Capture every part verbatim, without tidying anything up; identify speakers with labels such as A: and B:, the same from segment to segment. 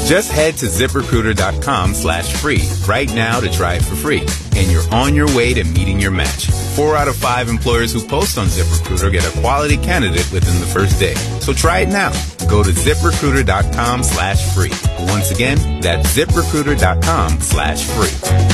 A: Just head to ZipRecruiter.com slash free right now to try it for free. And you're on your way to meeting your match. Four out of five employers who post on ZipRecruiter get a quality candidate within the first day. So try it now. Go to ZipRecruiter.com slash free. Once again, that's ZipRecruiter.com slash free.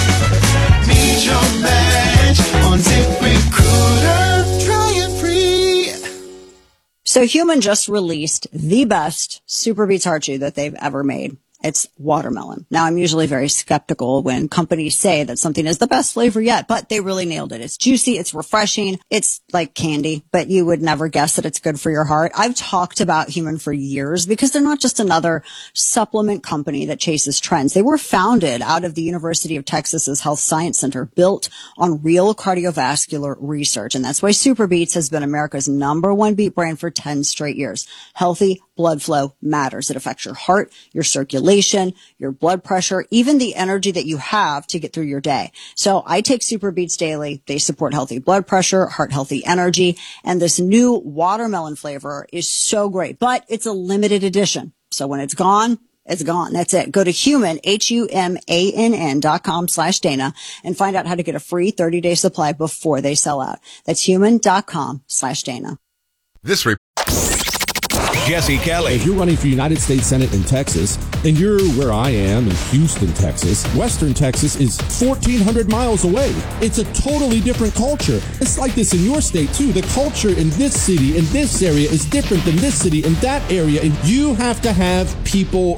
B: Meet your match on ZipRecruiter. Try it free.
C: So Human just released the best Super Beets Heart Chew that they've ever made. It's watermelon. Now, I'm usually very skeptical when companies say that something is the best flavor yet, but they really nailed it. It's juicy. It's refreshing. It's like candy, but you would never guess that it's good for your heart. I've talked about Human for years because they're not just another supplement company that chases trends. They were founded out of the University of Texas's Health Science Center, built on real cardiovascular research. And that's why Super Beets has been America's number one beet brand for ten straight years. Healthy blood flow matters. It affects your heart, your circulation, your blood pressure, even the energy that you have to get through your day. So I take Super Beets daily. They support healthy blood pressure, heart healthy energy, and this new watermelon flavor is so great, but it's a limited edition. So when it's gone, it's gone. That's it. Go to Human, H U M A N N dot com slash Dana and find out how to get a free thirty day supply before they sell out. That's human.com slash Dana.
D: This report. Jesse Kelly.
E: If you're running for United States Senate in Texas, and you're where I am in Houston, Texas, Western Texas is fourteen hundred miles away. It's a totally different culture. It's like this in your state, too. The culture in this city, in this area, is different than this city, in that area, and you have to have people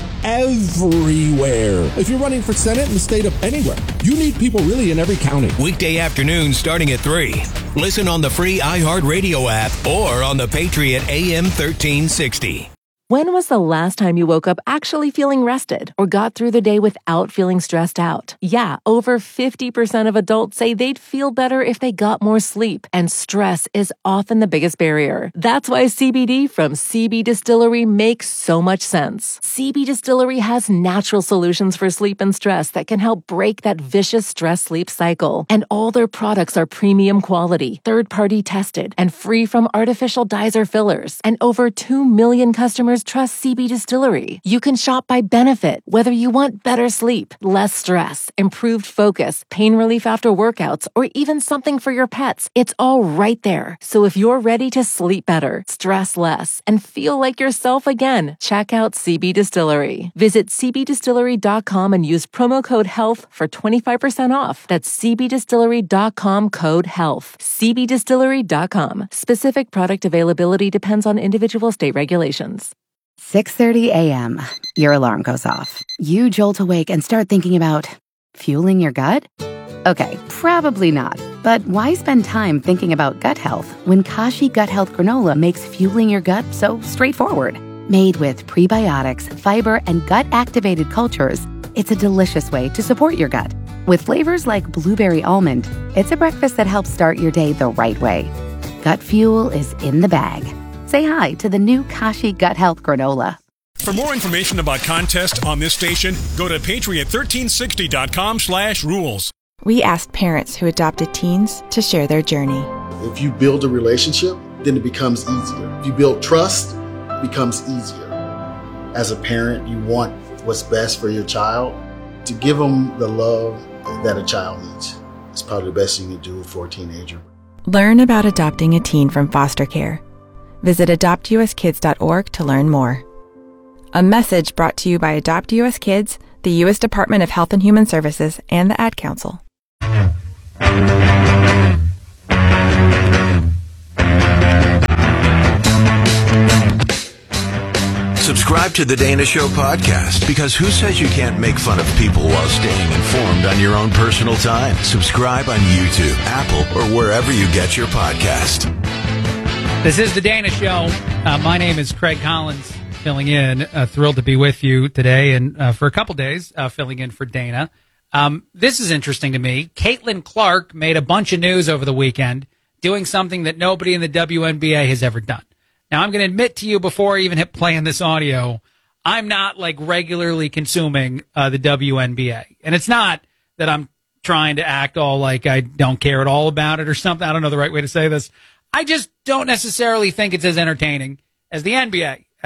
E: everywhere. If you're running for Senate in the state of anywhere, you need people really in every county.
D: Weekday afternoon starting at three. Listen on the free iHeartRadio app or on the Patriot A M thirteen sixty.
F: When was the last time you woke up actually feeling rested or got through the day without feeling stressed out? Yeah, over fifty percent of adults say they'd feel better if they got more sleep, and stress is often the biggest barrier. That's why C B D from C B Distillery makes so much sense. C B Distillery has natural solutions for sleep and stress that can help break that vicious stress-sleep cycle. And all their products are premium quality, third-party tested, and free from artificial dyes or fillers. And over two million customers trust C B Distillery. You can shop by benefit, whether you want better sleep, less stress, improved focus, pain relief after workouts, or even something for your pets. It's all right there. So if you're ready to sleep better, stress less, and feel like yourself again, check out C B Distillery. Visit c b distillery dot com and use promo code HEALTH for twenty-five percent off. That's c b distillery dot com code HEALTH. c b distillery dot com. Specific product availability depends on individual state regulations.
G: six thirty a.m. Your alarm goes off. You jolt awake and start thinking about fueling your gut? Okay, probably not. But why spend time thinking about gut health when Kashi Gut Health Granola makes fueling your gut so straightforward? Made with prebiotics, fiber, and gut-activated cultures, it's a delicious way to support your gut. With flavors like blueberry almond, it's a breakfast that helps start your day the right way. Gut fuel is in the bag. Say hi to the new Kashi Gut Health Granola.
H: For more information about contests on this station, go to patriot thirteen sixty dot com slash rules.
I: We asked parents who adopted teens to share their journey.
J: If you build a relationship, then it becomes easier. If you build trust, it becomes easier. As a parent, you want what's best for your child. To give them the love that a child needs is probably the best thing you can do for a teenager.
I: Learn about adopting a teen from foster care. Visit adopt u s kids dot org to learn more. A message brought to you by Adopt U S Kids, the U S Department of Health and Human Services, and the Ad Council.
D: Subscribe to the Dana Show podcast, because who says you can't make fun of people while staying informed on your own personal time? Subscribe on YouTube, Apple, or wherever you get your podcast.
K: This is the Dana Show. Uh, my name is Craig Collins, filling in. Uh, thrilled to be with you today and uh, for a couple days, uh, filling in for Dana. Um, this is interesting to me. Caitlin Clark made a bunch of news over the weekend, doing something that nobody in the W N B A has ever done. Now, I'm going to admit to you before I even hit play in this audio, I'm not like regularly consuming uh, the W N B A. And it's not that I'm trying to act all like I don't care at all about it or something. I don't know the right way to say this. I just don't necessarily think it's as entertaining as the N B A.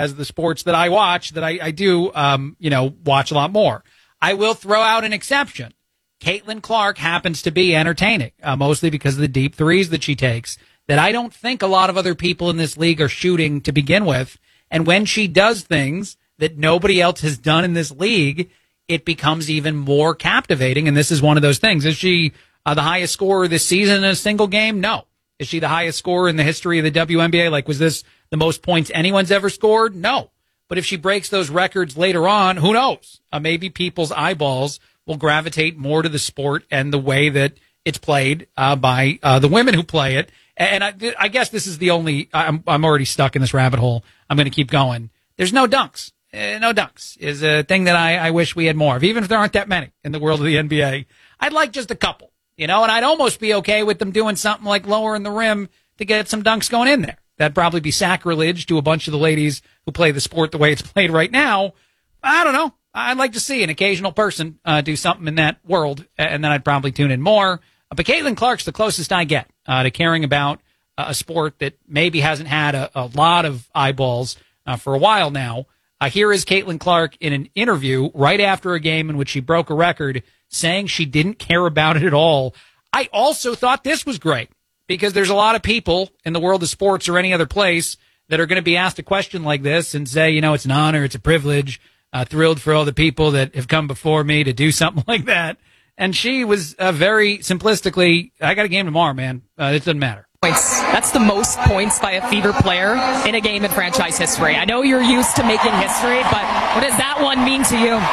K: as the sports that I watch that I, I do, um, you know, watch a lot more. I will throw out an exception. Caitlin Clark happens to be entertaining, uh, mostly because of the deep threes that she takes that I don't think a lot of other people in this league are shooting to begin with. And when she does things that nobody else has done in this league, it becomes even more captivating. And this is one of those things. Is she uh, the highest scorer this season in a single game? No. Is she the highest scorer in the history of the W N B A? Like, was this the most points anyone's ever scored? No. But if she breaks those records later on, who knows? Uh, maybe people's eyeballs will gravitate more to the sport and the way that it's played uh, by uh, the women who play it. And I, I guess this is the only, I'm, I'm already stuck in this rabbit hole. I'm going to keep going. There's no dunks. Uh, no dunks is a thing that I, I wish we had more of, even if there aren't that many in the world of the N B A. I'd like just a couple, you know, and I'd almost be okay with them doing something like lowering the rim to get some dunks going in there. That'd probably be sacrilege to a bunch of the ladies who play the sport the way it's played right now. I don't know. I'd like to see an occasional person uh, do something in that world, and then I'd probably tune in more. But Caitlin Clark's the closest I get uh, to caring about uh, a sport that maybe hasn't had a, a lot of eyeballs uh, for a while now. Uh, here is Caitlin Clark in an interview right after a game in which she broke a record, saying she didn't care about it at all. I also thought this was great because there's a lot of people in the world of sports or any other place that are going to be asked a question like this and say, you know, it's an honor, it's a privilege, uh, thrilled for all the people that have come before me to do something like that. And she was uh, very simplistically, I got a game tomorrow, man. Uh, it doesn't matter.
L: Points. That's the most points by a Fever player in a game in franchise history. I know you're used to making history, but what does that one mean to you?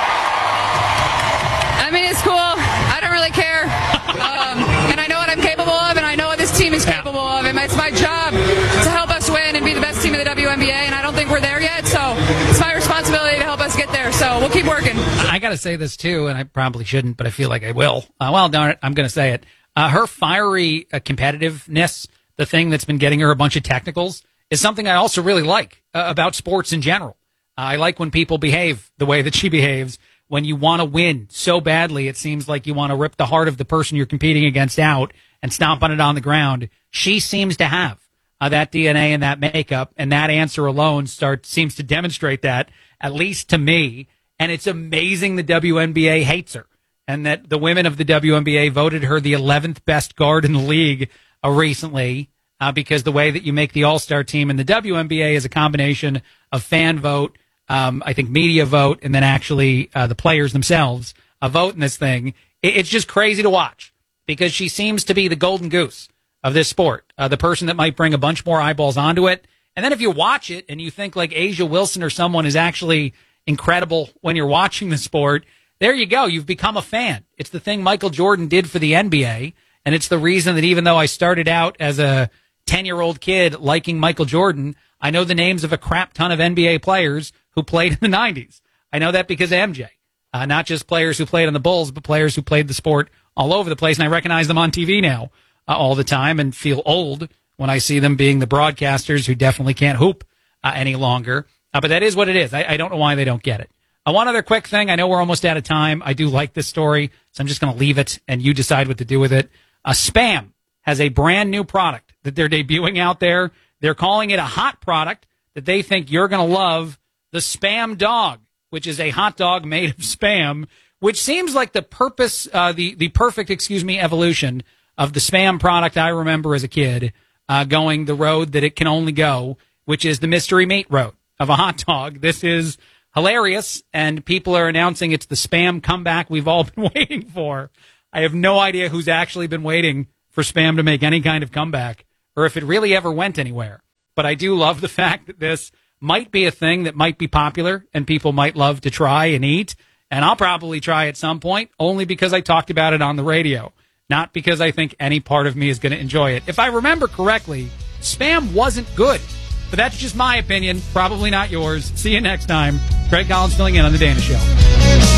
M: I mean, it's cool. I don't really care. Um, and I know what I'm capable of, and I know what this team is capable of. And it's my job to help us win and be the best team in the W N B A, and I don't think we're there yet. So it's my responsibility to help us get there. So we'll keep working.
K: I got to say this, too, and I probably shouldn't, but I feel like I will. Uh, well, darn it, I'm going to say it. Uh, her fiery uh, competitiveness, the thing that's been getting her a bunch of technicals, is something I also really like uh, about sports in general. Uh, I like when people behave the way that she behaves. When you want to win so badly, it seems like you want to rip the heart of the person you're competing against out and stomp on it on the ground. She seems to have uh, that D N A and that makeup, and that answer alone start seems to demonstrate that, at least to me. And it's amazing the W N B A hates her, and that the women of the W N B A voted her the eleventh best guard in the league uh, recently uh, because the way that you make the All-Star team in the W N B A is a combination of fan vote, Um, I think media vote, and then actually uh, the players themselves uh, vote in this thing. It, it's just crazy to watch because she seems to be the golden goose of this sport, uh, the person that might bring a bunch more eyeballs onto it. And then if you watch it and you think like Asia Wilson or someone is actually incredible when you're watching the sport, there you go. You've become a fan. It's the thing Michael Jordan did for the N B A, and it's the reason that even though I started out as a ten-year-old kid liking Michael Jordan, I know the names of a crap ton of N B A players who played in the nineties. I know that because of M J. Uh, not just players who played on the Bulls, but players who played the sport all over the place. And I recognize them on T V now uh, all the time and feel old when I see them being the broadcasters who definitely can't hoop uh, any longer. Uh, but that is what it is. I, I don't know why they don't get it. Uh, one other quick thing. I know we're almost out of time. I do like this story, so I'm just going to leave it, and you decide what to do with it. Uh, Spam has a brand new product that they're debuting out there. They're calling it a hot product that they think you're going to love, the Spam Dog, which is a hot dog made of Spam, which seems like the purpose, uh, the, the perfect, excuse me, evolution of the Spam product I remember as a kid, uh, going the road that it can only go, which is the mystery meat road of a hot dog. This is hilarious, and people are announcing it's the Spam comeback we've all been waiting for. I have no idea who's actually been waiting for Spam to make any kind of comeback, or if it really ever went anywhere. But I do love the fact that this might be a thing that might be popular and people might love to try and eat. And I'll probably try at some point, only because I talked about it on the radio, not because I think any part of me is going to enjoy it. If I remember correctly, Spam wasn't good. But that's just my opinion, probably not yours. See you next time. Craig Collins filling in on The Dana Show.